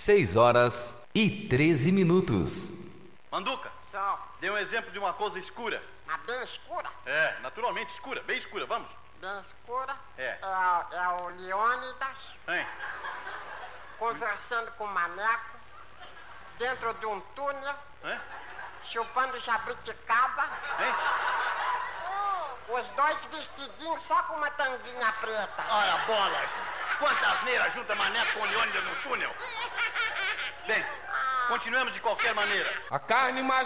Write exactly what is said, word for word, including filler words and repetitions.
seis horas e treze minutos. Manduca, Só. dê um exemplo de uma coisa escura. Mas bem escura? É, naturalmente escura, bem escura, vamos. Bem escura? É. É, é o Leônidas Hein? conversando com o Maneco dentro de um túnel, Hein? chupando jabuticaba. Hein? Os dois vestidinhos só com uma tanguinha preta. Ora, bolas! Quanta asneira junta Maneco com Leônidas no túnel! Bem, continuemos de qualquer maneira. A carne mais